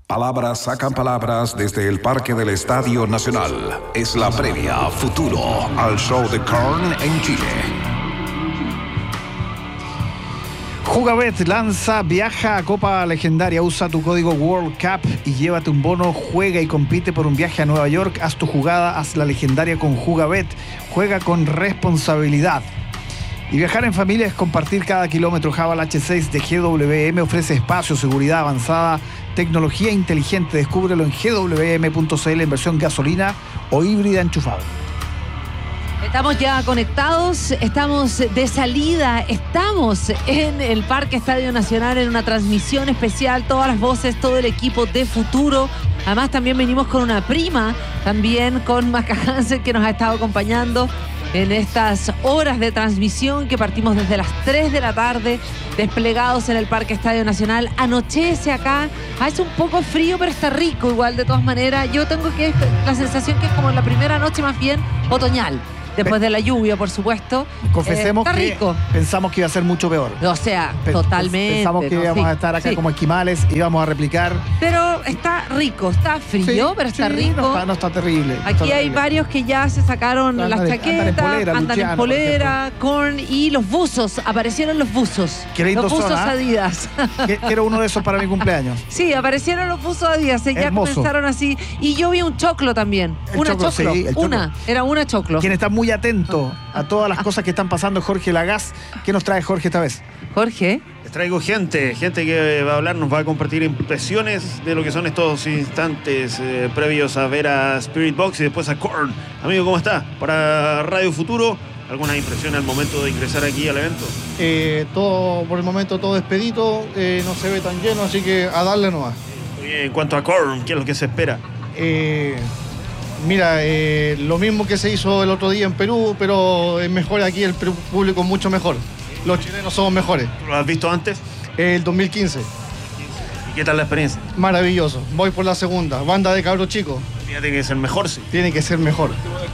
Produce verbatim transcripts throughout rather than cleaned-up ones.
Palabras sacan palabras desde el Parque del Estadio Nacional. Es la previa a futuro al show de Korn en Chile. Jugabet lanza, viaja a Copa Legendaria, usa tu código World Cup y llévate un bono, juega y compite por un viaje a Nueva York, haz tu jugada, haz la legendaria con Jugabet, juega con responsabilidad. Y viajar en familia es compartir cada kilómetro. Haval H seis de G W M ofrece espacio, seguridad avanzada, tecnología inteligente. Descúbrelo en G W M punto C L en versión gasolina o híbrida enchufable. Estamos ya conectados, estamos de salida, estamos en el Parque Estadio Nacional en una transmisión especial, todas las voces, todo el equipo de Futuro. Además también venimos con una prima, también con Maca Hansen, que nos ha estado acompañando en estas horas de transmisión que partimos desde las tres de la tarde, desplegados en el Parque Estadio Nacional. Anochece acá, hace un poco frío, pero está rico igual de todas maneras. Yo tengo que la sensación que es como la primera noche más bien otoñal. Después de la lluvia, por supuesto. Confesemos eh, está que rico. Pensamos que iba a ser mucho peor. O sea, Pe- totalmente. Pensamos que ¿no? íbamos Sí, a estar acá sí. como esquimales, íbamos a replicar. Pero está rico, está frío, Sí, pero está sí, rico. No está, no está terrible. no Aquí está hay terrible. varios que ya se sacaron Andan las en- chaquetas, andan en polera, andan Luciano, en por polera, Korn y los buzos. Aparecieron los buzos. Qué lindos Los buzos son, ¿ah? Adidas. Que- Quiero uno de esos para mi cumpleaños. Sí, aparecieron los buzos Adidas. eh, Ya Hermoso. comenzaron así. Y yo vi un choclo también. El una choclo, choclo. sí, el choclo. Una. Era una choclo. Quien está muy atento a todas las cosas que están pasando, Jorge Lagaz. ¿Qué nos trae Jorge esta vez? Jorge. Les traigo gente, gente que va a hablar, nos va a compartir impresiones de lo que son estos instantes eh, previos a ver a Spirit Box y después a Korn. Amigo, ¿cómo está? Para Radio Futuro, ¿algunas impresiones al momento de ingresar aquí al evento? Eh, todo, por el momento todo expedito, eh, no se ve tan lleno, así que a darle nomás. Oye, en cuanto a Korn, ¿qué es lo que se espera? Eh, mira, eh, lo mismo que se hizo el otro día en Perú, pero es mejor aquí, el Perú- público es mucho mejor. Los chilenos somos mejores. ¿Tú lo has visto antes? El dos mil quince, ¿Y qué tal la experiencia? maravilloso. Voy por la segunda, banda de cabros chicos, Tiene que ser mejor, sí. tiene que ser mejor.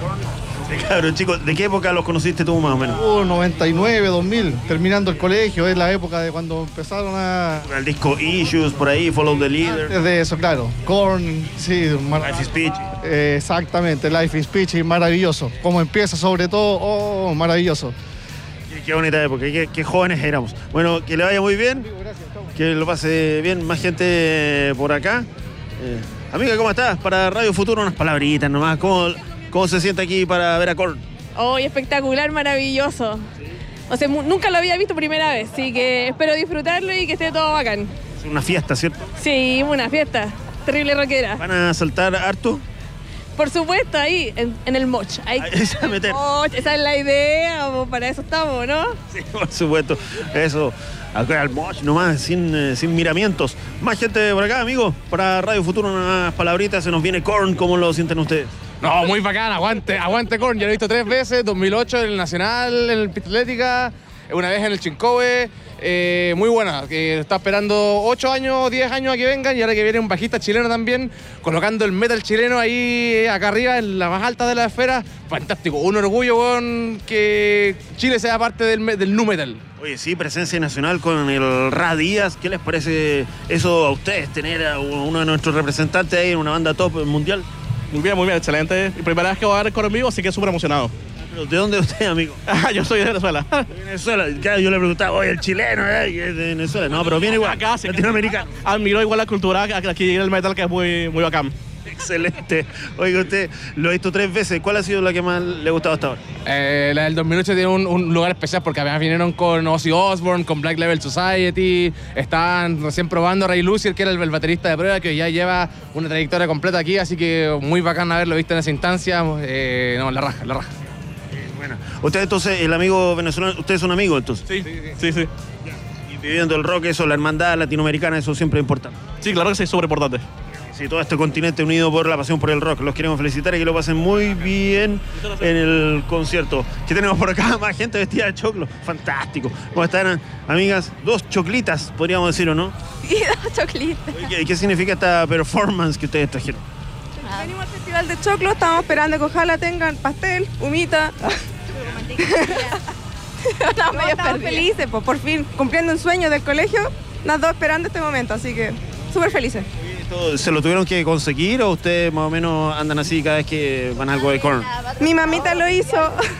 De cabros chicos, ¿de qué época los conociste tú más o menos? Uh, noventa y nueve, dos mil, terminando el colegio, es la época de cuando empezaron a... El disco Issues, por ahí, Follow the Leader, Antes de eso, claro. Korn, sí, mar- Life is Speech. Eh, exactamente, Life is Speech, y maravilloso. Como empieza sobre todo, oh, maravilloso. Qué, qué bonita época, qué, qué jóvenes éramos. Bueno, que le vaya muy bien, que lo pase bien, más gente por acá. Eh, amiga, ¿cómo estás? Para Radio Futuro, unas palabritas nomás. ¿Cómo, cómo se siente aquí para ver a Korn? Hoy espectacular, maravilloso. O sea, mu- nunca lo había visto primera vez, así que espero disfrutarlo y que esté todo bacán. Es una fiesta, ¿cierto? Sí, una fiesta, terrible rockera. ¿Van a saltar harto? Por supuesto, ahí, en, en el moch. Ahí, Ahí se va a meter. moch, esa es la idea, po, para eso estamos, ¿no? Sí, por supuesto. Eso, acá al moch nomás, sin, eh, sin miramientos. Más gente por acá, amigo. Para Radio Futuro, unas palabritas. Se nos viene Korn. ¿Cómo lo sienten ustedes? No, muy bacán, aguante, aguante Korn, ya lo he visto tres veces, dos mil ocho en el Nacional, en el Pista Atlética, una vez en el Chincobe, eh, muy buena, que está esperando ocho años, diez años a que vengan y ahora que viene un bajista chileno también, colocando el metal chileno ahí acá arriba, en la más alta de la esfera, fantástico, un orgullo, weón, que Chile sea parte del, me- del nu metal. Oye, sí, presencia nacional con el Ra Díaz. ¿Qué les parece eso a ustedes, tener a uno de nuestros representantes ahí en una banda top mundial? Muy bien, muy bien, excelente. Y primera vez que voy a ver Korn en vivo, así que súper emocionado. Pero, ¿de dónde es usted, amigo? Yo soy de Venezuela. De Venezuela. Claro, yo le preguntaba, oye, el chileno, eh, y es de Venezuela. No, pero viene igual. Acá, sí, latinoamericano. Admiro igual la cultura aquí en el metal, que es muy, muy bacán. Excelente. Oiga, usted lo ha visto tres veces. ¿Cuál ha sido la que más le ha gustado hasta ahora? Eh, la del dos mil ocho tiene un, un lugar especial porque además vinieron con Ozzy Osbourne, con Black Label Society, estaban recién probando Ray Lucier, que era el, el baterista de prueba, que ya lleva una trayectoria completa aquí, así que muy bacán haberlo visto en esa instancia. Eh, no, la raja, la raja. Bueno, usted entonces, el amigo venezolano, usted es un amigo entonces. Sí, sí, sí. Y viviendo el rock, eso, la hermandad latinoamericana, eso siempre es importante. Sí, claro que sí, es súper importante. Sí, todo este continente unido por la pasión por el rock. Los queremos felicitar y que lo pasen muy bien en el concierto. ¿Qué tenemos por acá? Más gente vestida de choclo. Fantástico. ¿Cómo están, amigas? Dos choclitas, podríamos decir, ¿o no? Y dos choclitos. Oye, ¿Qué, qué significa esta performance que ustedes trajeron? Venimos al Festival de Choclo, estamos esperando que ojalá tengan pastel, humita. Estamos medio felices, pues, por fin, cumpliendo un sueño del colegio, las dos esperando este momento, así que súper felices. ¿Esto ¿Se lo tuvieron que conseguir o ustedes más o menos andan así cada vez que van a algo de Korn? Mi mamita lo hizo.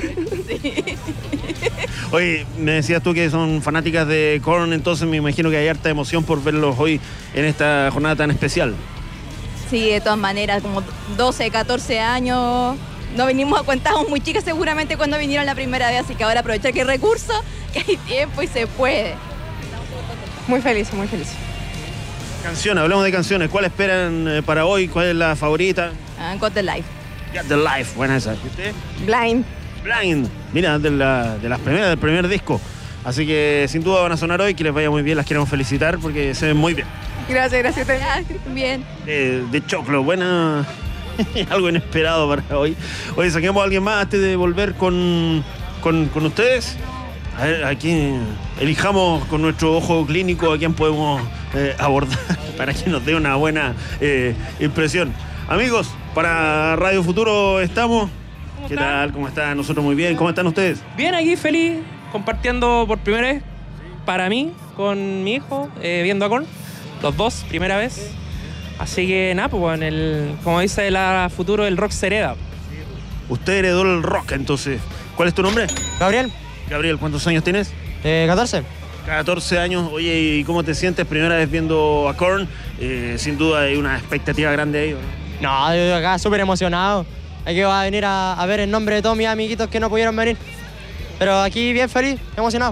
Oye, me decías tú que son fanáticas de Korn, entonces me imagino que hay harta emoción por verlos hoy en esta jornada tan especial. Sí, de todas maneras, como doce, catorce años, no venimos a cuentas muy chicas seguramente cuando vinieron la primera vez, así que ahora aprovechar que hay recursos, que hay tiempo y se puede. Muy feliz, muy feliz. Canciones, hablamos de canciones. ¿Cuál esperan eh, para hoy? ¿Cuál es la favorita? Uh, Got the Life. Got the Life, buena esa. ¿Y usted? Blind. Blind, mira, de, la, de las primeras, del primer disco. Así que sin duda van a sonar hoy, que les vaya muy bien, las queremos felicitar porque se ven muy bien. Gracias, gracias. Bien. De, de choclo, buena. Algo inesperado para hoy. Oye, saquemos a alguien más antes de volver con, con, con ustedes. A ver, aquí elijamos con nuestro ojo clínico a quién podemos eh, abordar para que nos dé una buena eh, impresión. Amigos, para Radio Futuro estamos. ¿Qué están? tal? ¿Cómo están? Nosotros muy bien. ¿Cómo están ustedes? Bien, aquí feliz, compartiendo por primera vez, para mí, con mi hijo, eh, viendo a Korn, los dos, primera vez. Así que nada, pues en el, como dice la Futuro, el rock se hereda. Usted heredó el rock, entonces. ¿Cuál es tu nombre? Gabriel. Gabriel, ¿cuántos años tienes? Eh, catorce. catorce años. Oye, ¿y cómo te sientes primera vez viendo a Korn? Eh, sin duda hay una expectativa grande ahí, ¿no? No, yo acá súper emocionado. Aquí va a venir a, a ver el nombre de todos mis amiguitos que no pudieron venir. Pero aquí bien feliz, emocionado.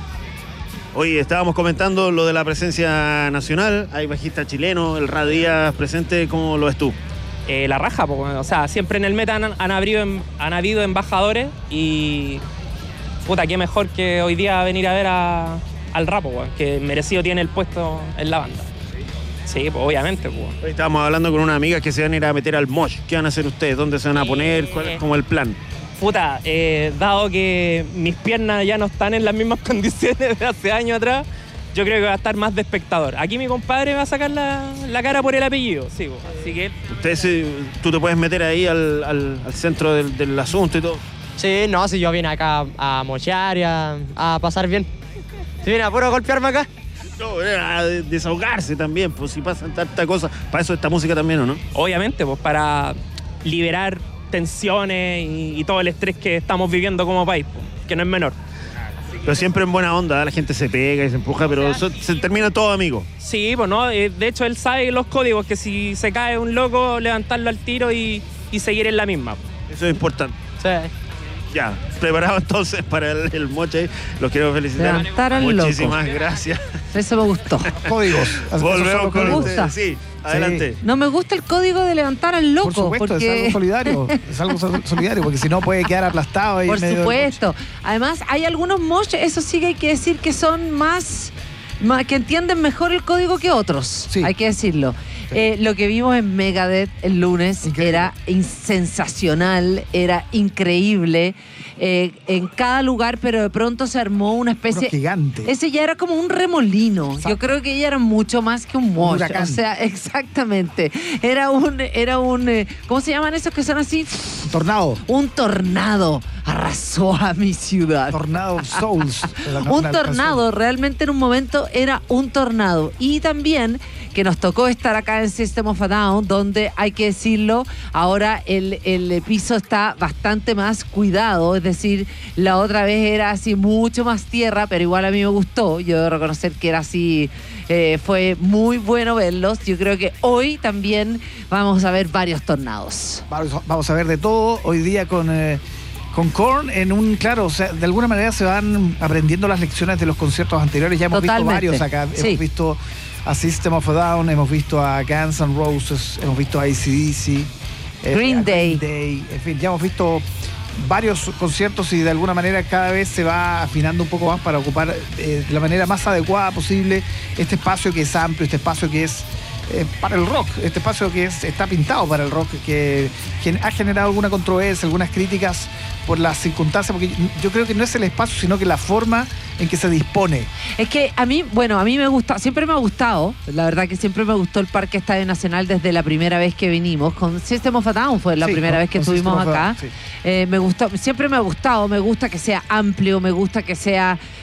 Oye, estábamos comentando lo de la presencia nacional. Hay bajista chileno, el Radio Díaz presente. ¿Cómo lo ves tú? Eh, la raja, pues, o sea, siempre en el meta han, han, habido, han habido embajadores y... Puta, qué mejor que hoy día venir a ver a, al Rapo, pues, que merecido tiene el puesto en la banda. Sí, pues obviamente. Pues. Hoy estábamos hablando con una amiga que se van a ir a meter al mosh. ¿Qué van a hacer ustedes? ¿Dónde se van a poner? ¿Cuál es como el plan? Puta, eh, dado que mis piernas ya no están en las mismas condiciones de hace años atrás, yo creo que va a estar más de espectador. Aquí mi compadre va a sacar la, la cara por el apellido, sí, pues, así que... Ustedes, eh, tú te puedes meter ahí al, al, al centro del, del asunto y todo. Sí, no, si yo vine acá a mochear y a, a pasar bien. Si vine a puro golpearme acá. No, a desahogarse también, pues si pasan tantas cosas. Para eso esta música también, ¿o no? Obviamente, pues para liberar tensiones y, y todo el estrés que estamos viviendo como país, pues, que no es menor. Pero siempre en buena onda, la gente se pega y se empuja, pero eso, se termina todo, amigo. Sí, pues no, de hecho él sabe los códigos, que si se cae un loco, levantarlo al tiro y, y seguir en la misma. Eso es importante. Sí. Ya, preparado entonces para el, el moche. Los quiero felicitar. Levantar al Muchísimas loco. gracias. Eso me gustó. Códigos. Volvemos con Me ustedes. gusta. Sí, adelante. No me gusta el código de levantar al loco. Por supuesto, porque... es algo solidario. Es algo sol- solidario, porque si no puede quedar aplastado ahí Por en medio del supuesto. Además, hay algunos mosh, eso sí que hay que decir que son más, más que entienden mejor el código que otros. Sí. Hay que decirlo. Sí. Eh, lo que vimos en Megadeth el lunes Increíble. era in- sensacional, era increíble. Eh, en cada lugar, pero de pronto se armó una especie... Uno gigante. Ese ya era como un remolino. Exacto. Yo creo que ella era mucho más que un mosh. huracán. O sea, exactamente. Era un, era un, eh, ¿cómo se llaman esos que son así? Tornado. Un tornado arrasó a mi ciudad. Tornado of Souls. La- Un la- tornado, realmente en un momento era un tornado. Y también que nos tocó estar acá en System of a Down, donde hay que decirlo, ahora el, el piso está bastante más cuidado, es decir, la otra vez era así mucho más tierra, pero igual a mí me gustó, yo debo reconocer que era así, eh, fue muy bueno verlos. Yo creo que hoy también vamos a ver varios tornados. Vamos, vamos a ver de todo hoy día con... Eh, Con Korn en un, claro, o sea, de alguna manera se van aprendiendo las lecciones de los conciertos anteriores. Ya hemos Totalmente. visto varios acá. Sí. Hemos visto a System of a Down, hemos visto a Guns N' Roses, hemos visto a A C D C, eh, Green a Day. Day. En fin, ya hemos visto varios conciertos y de alguna manera cada vez se va afinando un poco más para ocupar eh, de la manera más adecuada posible este espacio que es amplio, este espacio que es eh, para el rock, este espacio que es, está pintado para el rock, que, que ha generado alguna controversia, algunas críticas por las circunstancias, porque yo creo que no es el espacio, sino que la forma en que se dispone. Es que a mí, bueno, a mí me gusta, siempre me ha gustado, la verdad que siempre me gustó el Parque Estadio Nacional desde la primera vez que vinimos. Con System of a Down fue la Sí, primera con- vez que con System estuvimos of a acá. Down, sí. Eh, me gustó, siempre me ha gustado, me gusta que sea amplio, me gusta que sea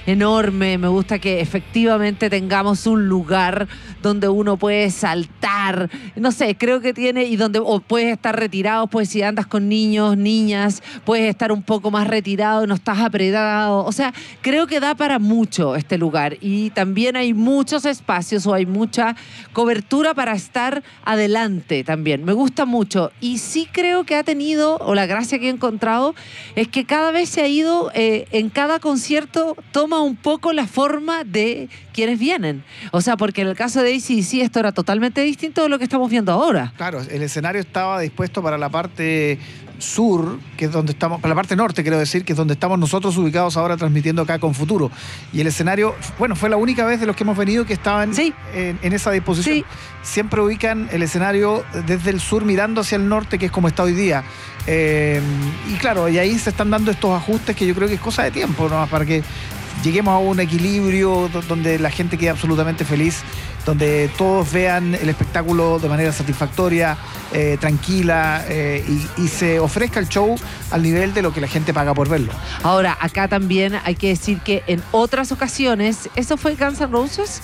enorme. Me gusta que efectivamente tengamos un lugar donde uno puede saltar. No sé, creo que tiene, y donde o puedes estar retirado, pues si andas con niños, niñas, puedes estar un poco más retirado, no estás apretado. O sea, creo que da para mucho este lugar. Y también hay muchos espacios o hay mucha cobertura para estar adelante también. Me gusta mucho. Y sí creo que ha tenido, o la gracia que he encontrado, es que cada vez se ha ido, eh, en cada concierto toma un poco la forma de quienes vienen. O sea, porque en el caso de A C D C esto era totalmente distinto de lo que estamos viendo ahora. Claro, el escenario estaba dispuesto para la parte sur, que es donde estamos, para la parte norte, quiero decir, que es donde estamos nosotros ubicados ahora transmitiendo acá con Futuro. Y el escenario, bueno, fue la única vez de los que hemos venido que estaban sí. en, en esa disposición. Sí. Siempre ubican el escenario desde el sur mirando hacia el norte, que es como está hoy día. Eh, y claro, y ahí se están dando estos ajustes que yo creo que es cosa de tiempo, ¿no? Para que lleguemos a un equilibrio donde la gente quede absolutamente feliz, donde todos vean el espectáculo de manera satisfactoria, eh, tranquila, eh, y, y se ofrezca el show al nivel de lo que la gente paga por verlo. Ahora, acá también hay que decir que en otras ocasiones, ¿eso fue Guns N' Roses?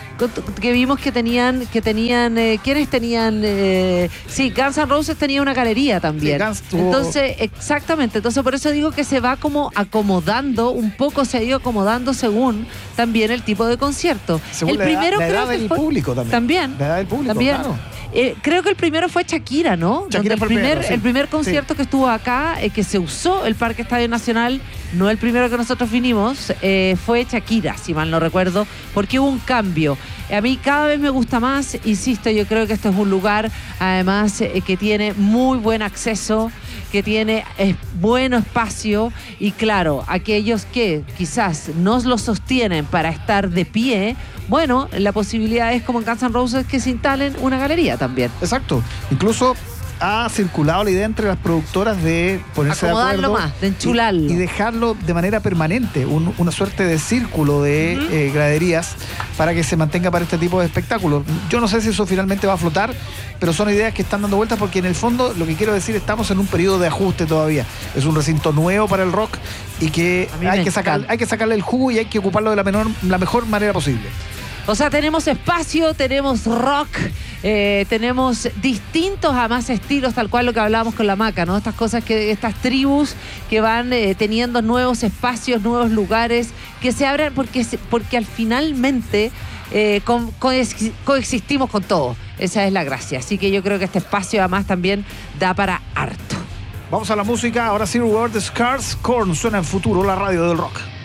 Que vimos que tenían, que tenían, eh, ¿quiénes tenían? Eh, sí, Guns N' Roses tenía una galería también. Sí, Guns tuvo... Entonces, exactamente, entonces por eso digo que se va como acomodando, un poco se ha ido acomodando según también el tipo de concierto. Según el la primero edad, la edad creo que del fue, público también. También. La edad del público, también. claro. Eh, creo que el primero fue Shakira, ¿no? Shakira el, fue el primer, primero, sí. el primer concierto sí. que estuvo acá, eh, que se usó el Parque Estadio Nacional, no el primero que nosotros vinimos, eh, fue Shakira, si mal no recuerdo, porque hubo un cambio. A mí cada vez me gusta más, insisto, yo creo que este es un lugar, además, eh, que tiene muy buen acceso, que tiene eh, buen espacio, y claro, aquellos que quizás no lo sostienen para estar de pie, bueno, la posibilidad es, como en Guns N' Roses, que se instalen una galería también. Exacto. Incluso ha circulado la idea entre las productoras de ponerse de acuerdo. Acomodarlo más, de enchularlo. Y, y dejarlo de manera permanente, un, una suerte de círculo de uh-huh. eh, graderías para que se mantenga para este tipo de espectáculos. Yo no sé si eso finalmente va a flotar, pero son ideas que están dando vueltas, porque en el fondo, lo que quiero decir, estamos en un periodo de ajuste todavía. Es un recinto nuevo para el rock y que hay que, sacar, hay que sacarle el jugo y hay que ocuparlo de la, menor, la mejor manera posible. O sea, tenemos espacio, tenemos rock, eh, tenemos distintos además estilos, tal cual lo que hablábamos con la Maca, ¿no? Estas cosas, que estas tribus que van eh, teniendo nuevos espacios, nuevos lugares, que se abran, porque, porque al finalmente eh, co co coexistimos con todo. Esa es la gracia. Así que yo creo que este espacio además también da para harto. Vamos a la música. Ahora sí, Reward the Scars. Korn suena en Futuro, la radio del rock.